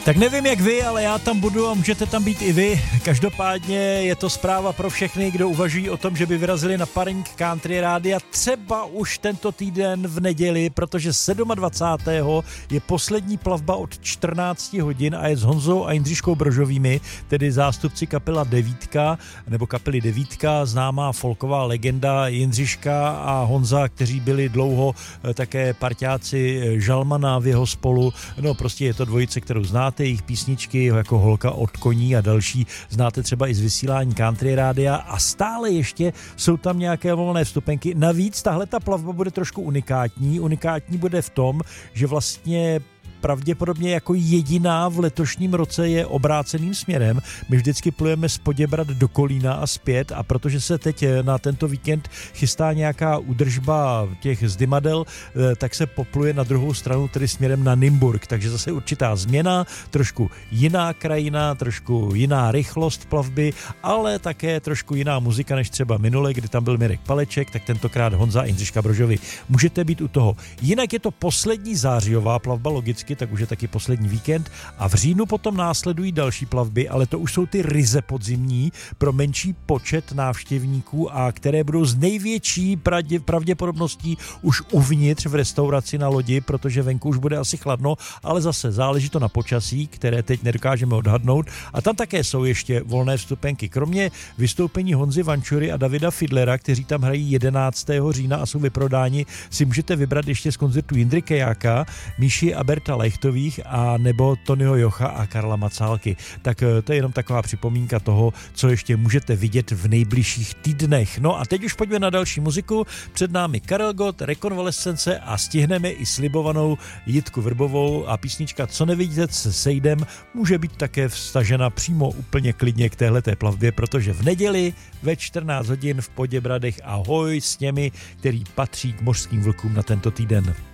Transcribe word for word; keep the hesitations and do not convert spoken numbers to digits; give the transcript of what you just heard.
Tak nevím jak vy, ale já tam budu a můžete tam být i vy. Každopádně je to zpráva pro všechny, kdo uvažují o tom, že by vyrazili na Paring Country Rádia třeba už tento týden v neděli, protože dvacátého sedmého je poslední plavba od čtrnáct hodin a je s Honzou a Jindřiškou Brožovými, tedy zástupci kapela Devítka, nebo kapely Devítka, známá folková legenda Jindřiška a Honza, kteří byli dlouho také parťáci Žalmana v jeho spolu. No prostě je to dvojice, kterou znáte, jejich písničky jako Holka od koní a další znáte třeba i z vysílání Country Rádia a stále ještě jsou tam nějaké volné vstupenky. Navíc tahle ta plavba bude trošku unikátní. Unikátní bude v tom, že vlastně pravděpodobně jako jediná v letošním roce je obráceným směrem. My vždycky plujeme z Poděbrad do Kolína a zpět a protože se teď na tento víkend chystá nějaká údržba těch zdymadel, tak se popluje na druhou stranu, tedy směrem na Nymburk. Takže zase určitá změna, trošku jiná krajina, trošku jiná rychlost plavby, ale také trošku jiná muzika než třeba minule, kdy tam byl Mirek Paleček, tak tentokrát Honza a Jindřiška Brožovi. Můžete být u toho. Jinak je to poslední zářijová plavba, logicky, tak už je taky poslední víkend a v říjnu potom následují další plavby, ale to už jsou ty ryze podzimní pro menší počet návštěvníků a které budou s největší pravděpodobností už uvnitř v restauraci na lodi, protože venku už bude asi chladno, ale zase záleží to na počasí, které teď nedokážeme odhadnout a tam také jsou ještě volné vstupenky. Kromě vystoupení Honzy Vančury a Davida Fidlera, kteří tam hrají jedenáctého října a jsou vyprodáni, si můžete vybrat ještě z koncertu Jindry Kejáka, Míši a Berta Lechtových a nebo Tonyho Jocha a Karla Macálky. Tak to je jenom taková připomínka toho, co ještě můžete vidět v nejbližších týdnech. No a teď už pojďme na další muziku. Před námi Karel Gott, Rekonvalescence a stihneme i slibovanou Jitku Vrbovou a písnička Co nevidíte se sejdem může být také vstažena přímo úplně klidně k téhleté plavbě, protože v neděli ve čtrnáct hodin v Poděbradech ahoj s těmi, který patří k mořským vlkům na tento týden.